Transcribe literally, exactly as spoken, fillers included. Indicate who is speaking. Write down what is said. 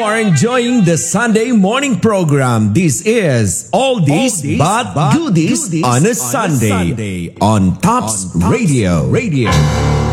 Speaker 1: are enjoying the Sunday morning program. This is All This But Goodies on a Sunday on Tops Radio. Radio.